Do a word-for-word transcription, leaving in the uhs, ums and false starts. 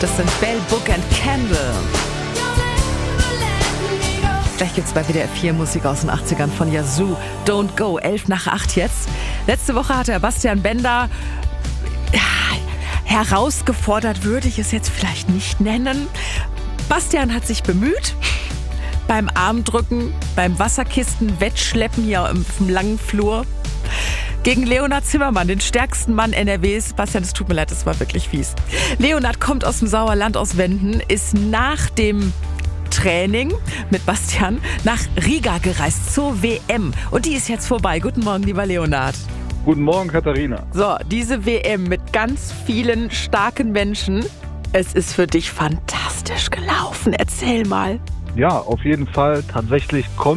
Das sind Bell, Book and Candle. Gleich gibt's bei W D R vier Musik aus den achtzigern von Yazoo. Don't Go, elf nach acht jetzt. Letzte Woche hatte Bastian Bender ja, herausgefordert, würde ich es jetzt vielleicht nicht nennen. Bastian hat sich bemüht. Beim Armdrücken, beim Wasserkisten Wettschleppen hier im, im langen Flur. Gegen Leonhard Zimmermann, den stärksten Mann N R Ws. Bastian, es tut mir leid, das war wirklich fies. Leonhard kommt aus dem Sauerland, aus Wenden, ist nach dem Training mit Bastian nach Riga gereist zur W M. Und die ist jetzt vorbei. Guten Morgen, lieber Leonhard. Guten Morgen, Katharina. So, diese W M mit ganz vielen starken Menschen. Es ist für dich fantastisch gelaufen. Erzähl mal. Ja, auf jeden Fall. Tatsächlich kommt